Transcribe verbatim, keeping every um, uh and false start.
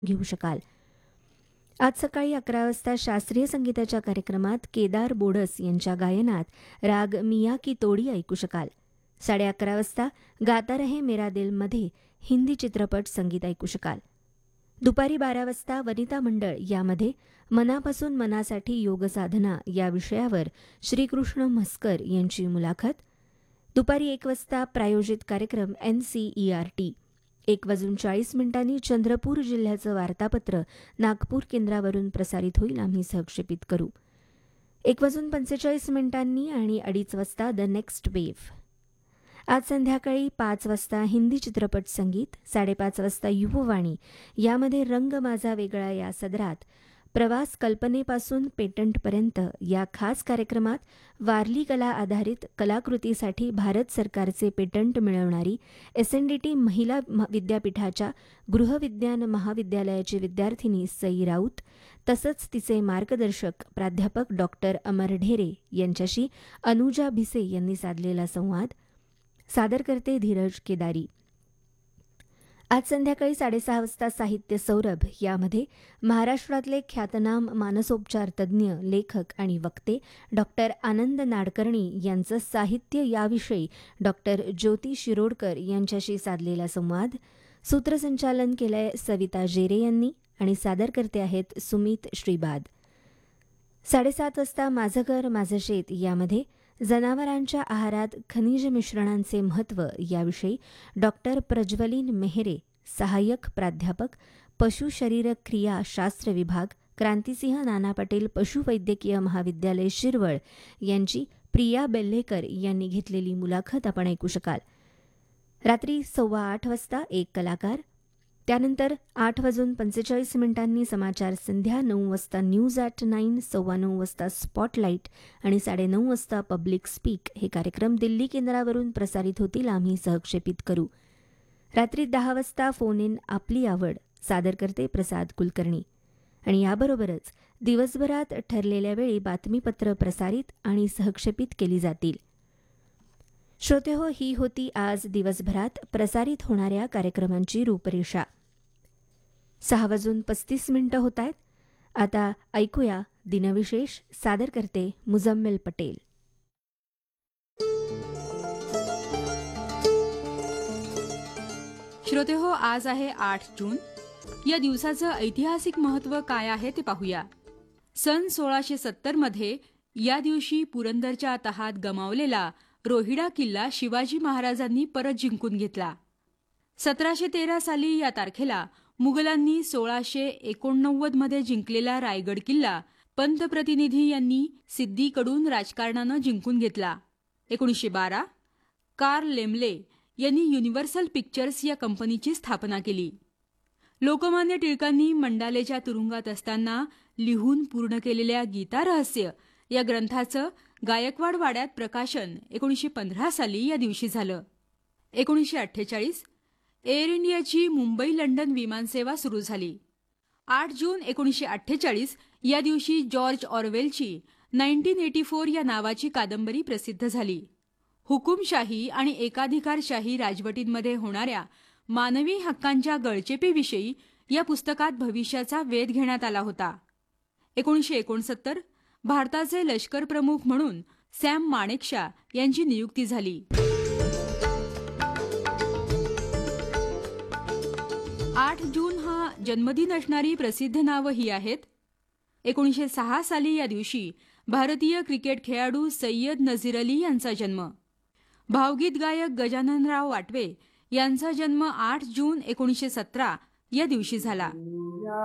घेऊ शकाल. आज सकाळी अकरा वाजता शास्त्रीय संगीताच्या कार्यक्रमात केदार बोडस यांच्या गायनात राग मिया की तोडी ऐकू शकाल. साडे अकरा वाजता गाता रहे मेरा दिलमध्ये हिंदी चित्रपट संगीत ऐकू शकाल. दुपारी बारा वाजता वनिता मंडळ यामध्ये मनापासून मनासाठी योग साधना या विषयावर श्रीकृष्ण म्हस्कर यांची मुलाखत. दुपारी एक वाजता प्रायोजित कार्यक्रम N C E R T. एक वाजून चाळीस मिनिटांनी चंद्रपूर जिल्ह्याचं वार्तापत्र नागपूर केंद्रावरून प्रसारित होईल. आम्ही सहक्षेपित करू. एक वाजून पंचेचाळीस मिनिटांनी आणि अडीच वाजता द नेक्स्ट वेव्ह. आज संध्याकाळी पाच वाजता हिंदी चित्रपट संगीत, साडेपाच वाजता युववाणी यामध्ये रंग माझा वेगळा या सदरात प्रवास कल्पनेपासून पेटंटपर्यंत या खास कार्यक्रमात वारली कला आधारित कलाकृतीसाठी भारत सरकारचे पेटंट मिळवणारी एस एन डी टी महिला विद्यापीठाच्या गृहविज्ञान महाविद्यालयाची विद्यार्थिनी सई राऊत तसंच तिचे मार्गदर्शक प्राध्यापक डॉक्टर अमर ढेरे यांच्याशी अनुजा भिसे यांनी साधलेला संवाद. सादर करते धीरज केदारी. आज संध्याकाळी साडेसहा वाजता साहित्य सौरभ यामध्ये महाराष्ट्रातले ख्यातनाम मानसोपचार तज्ज्ञ, लेखक आणि वक्ते डॉक्टर आनंद नाडकर्णी यांचं साहित्य याविषयी डॉक्टर ज्योती शिरोडकर यांच्याशी साधलेला संवाद. सूत्रसंचालन केलंय सविता जेरे यांनी आणि सादर करते आहेत सुमित श्रीबाद. साडेसात वाजता माझं घर माझं शेत यामध्ये जनावरांच्या आहारात खनिज मिश्रणांचे महत्त्व याविषयी डॉक्टर प्रज्वलिन मेहरे, सहाय्यक प्राध्यापक पशुशरीर क्रिया शास्त्र विभाग, क्रांतिसिंह नाना पटेल पशुवैद्यकीय महाविद्यालय शिरवळ यांची प्रिया बेल्लेकर यांनी घेतलेली मुलाखत आपण ऐकू शकाल. रात्री सव्वा आठ वाजता एक कलाकार. त्यानंतर आठ वाजून पंचेचाळीस मिनिटांनी समाचार संध्या, नऊ वाजता न्यूज ॲट नाईन, सव्वा नऊ वाजता स्पॉटलाईट आणि साडेनऊ वाजता पब्लिक स्पीक हे कार्यक्रम दिल्ली केंद्रावरून प्रसारित होतील. आम्ही सहक्षेपित करू. रात्री दहा वाजता फोन इन आपली आवड सादर करते प्रसाद कुलकर्णी. आणि याबरोबरच दिवसभरात ठरलेल्या वेळी बातमीपत्र प्रसारित आणि सहक्षेपित केली जातील. श्रोते हो, ही होती आज दिवसभरात प्रसारित होणाऱ्या कार्यक्रमांची रूपरेषा. सहा वाजून पस्तीस मिनिटं होत आहेत. आता ऐकूया दिनविशेष. सादर करते मुजम्मिल पटेल. श्रोते हो, आज आहे आठ जून. या दिवसाचं ऐतिहासिक महत्त्व काय आहे ते पाहूया. सन सोळाशे सत्तर मध्ये या दिवशी पुरंदरच्या तहात गमावलेला रोहिडा किल्ला शिवाजी महाराजांनी परत जिंकून घेतला. सतराशे तेरा साली या तारखेला मुघलांनी सोळाशे एकोणनव्वद मध्ये जिंकलेला रायगड किल्ला पंतप्रतिनिधी यांनी सिद्दीकडून राजकारणानं जिंकून घेतला. एकोणीसशे बारा कार्ल लेमले यांनी युनिव्हर्सल पिक्चर्स या कंपनीची स्थापना केली. लोकमान्य टिळकांनी मंडालेच्या तुरुंगात असताना लिहून पूर्ण केलेल्या गीता रहस्य या ग्रंथाचं गायकवाड वाड्यात प्रकाशन एकोणीसशे पंधरा साली या दिवशी झालं. एकोणीसशे अठ्ठेचाळीस एअर इंडियाची मुंबई लंडन विमानसेवा सुरू झाली. आठ जून एकोणीसशे अठ्ठेचाळीस या दिवशी जॉर्ज ऑरवेलची नाईन्टीन एटी फोर या नावाची कादंबरी प्रसिद्ध झाली. हुकुमशाही आणि एकाधिकारशाही राजवटींमध्ये होणाऱ्या मानवी हक्कांच्या गळचेपीविषयी या पुस्तकात भविष्याचा वेध घेण्यात आला होता. एकोणीसशे एकोणसत्तर भारताचे लष्कर प्रमुख म्हणून सॅम माणेकशॉ यांची नियुक्ती झाली. आठ जून हा जन्मदिन असणारी प्रसिद्ध नावं ही आहेत. एकोणीसशे सहा साली या दिवशी भारतीय क्रिकेट खेळाडू सय्यद नझीर अली यांचा जन्म. भावगीत गायक गजाननराव वाटवे यांचा जन्म आठ जून एकोणीसशे सतरा या दिवशी झाला.